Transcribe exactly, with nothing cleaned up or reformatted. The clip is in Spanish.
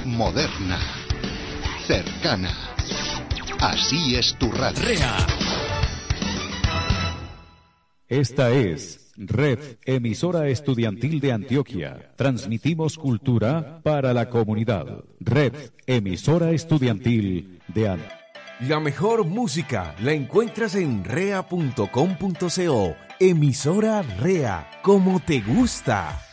moderna, cercana. Así es tu radio. REA. Esta es Red Emisora Estudiantil de Antioquia. Transmitimos cultura para la comunidad. Red Emisora Estudiantil de Antioquia. La mejor música la encuentras en rea punto com punto co. Emisora REA, como te gusta.